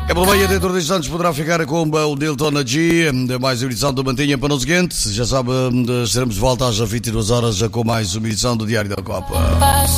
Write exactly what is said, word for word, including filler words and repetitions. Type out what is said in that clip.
É pela meia, dentro de instantes poderá ficar com o Dilton G, mais uma edição do Mantinha para o seguinte. Já sabe, estaremos de volta às vinte e duas horas com mais uma edição do Diário da Copa.